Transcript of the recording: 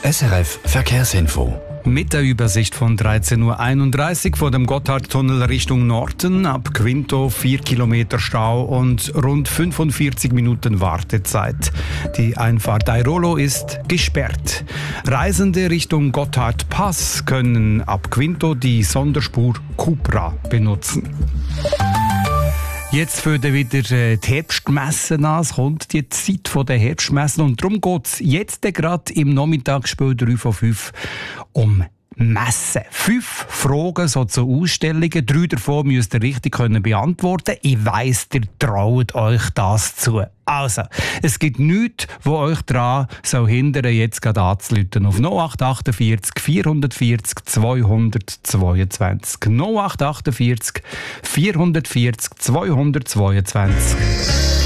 SRF Verkehrsinfo. Mit der Übersicht von 13.31 Uhr vor dem Gotthardtunnel Richtung Norden, ab Quinto 4 Kilometer Stau und rund 45 Minuten Wartezeit. Die Einfahrt Airolo ist gesperrt. Reisende Richtung Gotthardpass können ab Quinto die Sonderspur Cupra benutzen. Jetzt fangen wieder die Herbstmessen an. Es kommt die Zeit der Herbstmessen und darum geht es jetzt gerade im Nachmittagsspiel 3 von 5 um Messen. 5 Fragen so zu Ausstellungen. 3 davon müsst ihr richtig beantworten. Ich weiss, ihr traut euch das zu. Also, es gibt nichts, wo euch daran hindern, jetzt gerade anzurufen auf 0848 440 222. 0848 440 222.